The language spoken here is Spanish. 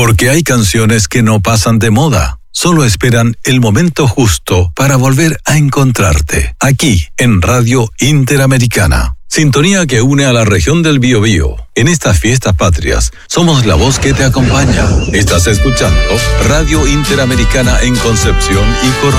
Porque hay canciones que no pasan de moda. Solo esperan el momento justo para volver a encontrarte. Aquí, en Radio Interamericana. Sintonía que une a la región del Biobío. En estas fiestas patrias, somos la voz que te acompaña. Estás escuchando Radio Interamericana en Concepción y Coronel.